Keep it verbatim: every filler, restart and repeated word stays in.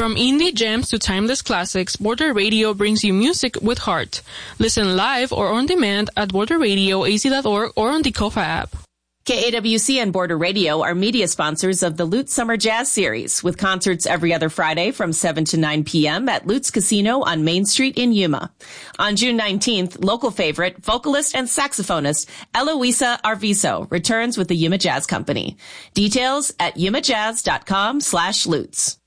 From indie gems to timeless classics, Border Radio brings you music with heart. Listen live or on demand at border radio a z dot org or on the Kofa app. K A W C and Border Radio are media sponsors of the Lutz Summer Jazz Series, with concerts every other Friday from seven to nine p.m. at Lutz Casino on Main Street in Yuma. On June nineteenth, local favorite, vocalist and saxophonist Eloisa Arvizo returns with the Yuma Jazz Company. Details at yumajazz dot com slash Lutz.